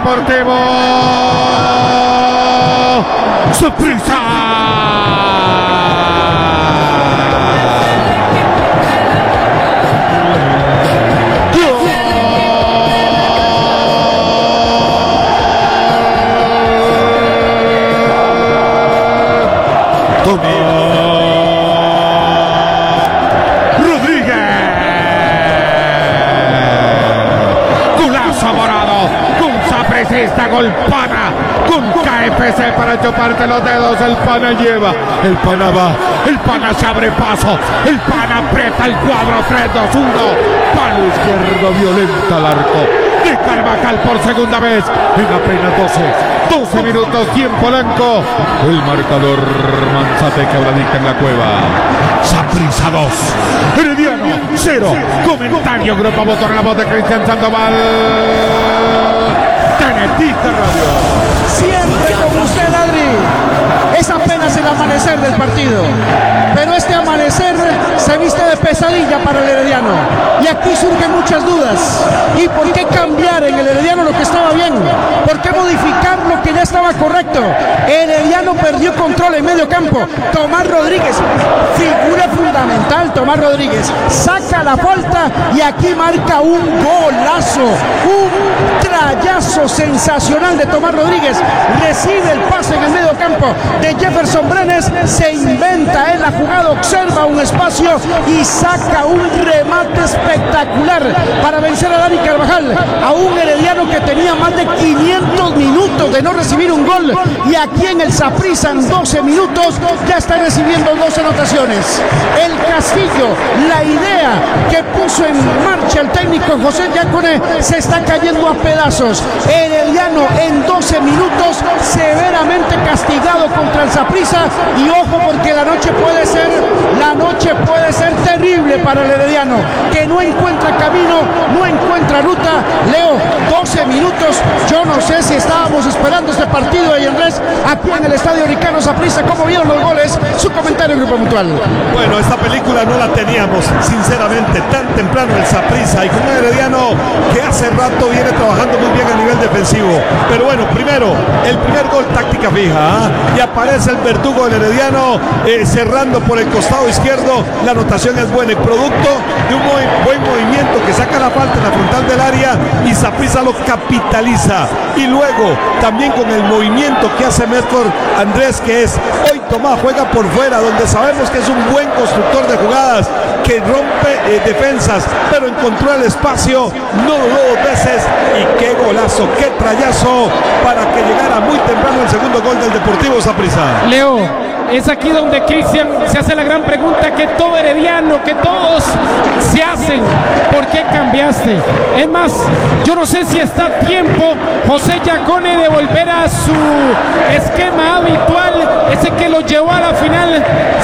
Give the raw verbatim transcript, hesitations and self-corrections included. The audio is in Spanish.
Deportivo Saprissa. Esta golpada con K F C para chuparte los dedos. El pana lleva, el pana va, el pana se abre paso, el pana aprieta el cuadro. Tres, dos, uno, palo izquierdo violenta al arco de Carvajal por segunda vez en apenas doce, doce minutos, tiempo blanco. El marcador Manzate que ahora dicta en la cueva. Saprissa dos, Herediano cero. Comentario Grupo Motor, la voz de Cristian Sandoval. Tenetica Radio. Siempre con usted, Adri. Es apenas el amanecer del partido, pero este amanecer se viste de pesadilla para el Herediano. Y aquí surgen muchas dudas. ¿Y por qué cambiar en el Herediano lo que estaba bien? ¿Por qué modificar lo que ya estaba correcto? El Herediano perdió control en medio campo. Tomás Rodríguez, figura fundamental. Tomás Rodríguez saca la falta y aquí marca un golazo, un trayazo sensacional de Tomás Rodríguez. Recibe el pase en el medio campo de Jefferson Brenes, se inventa en la jugada, observa un espacio y saca un remate espectacular para vencer a Dani Carvajal, a un Herediano que tenía más de quinientos minutos de no recibir un gol, y aquí en el Saprissa en doce minutos ya está recibiendo dos anotaciones. El Castillo, la idea que puso en marcha el técnico José Yacone se está cayendo a pedazos. Herediano en doce minutos severamente castigado contra el Saprissa, y ojo porque la noche puede ser la noche puede ser terrible para el Herediano, que no encuentra camino, no encuentra ruta. Leo, doce minutos, yo no sé si estábamos esperando este partido de Andrés aquí en el estadio Ricardo Saprissa. ¿Cómo vieron los goles? Su comentario en Grupo Mutual. Bueno, esta película no la teníamos sinceramente tan temprano el Saprissa, y con un Herediano que hace rato viene trabajando muy bien a nivel defensivo. Pero bueno, primero el primer gol, táctica fija, ¿eh? Y aparece el verdugo del Herediano eh, cerrando por el costado izquierdo. La anotación es buena y producto de un muy buen movimiento que saca la falta en la frontal del área, y Saprissa lo capitaliza. Y luego también con el movimiento que hace Mejor Andrés, que es hoy Tomás juega por fuera, donde sabemos que es un buen constructor de jugadas, que rompe eh, defensas, pero encontró el espacio, no dudó dos veces, y qué golazo, qué trayazo para que llegara muy temprano el segundo gol del Deportivo Saprissa. Leo, es aquí donde Cristian se hace la gran pregunta que todo herediano, que todos se hacen: ¿por qué cambiaste? Es más, yo no sé si está a tiempo José Yacone de volver a su esquema habitual, ese que lo llevó a la final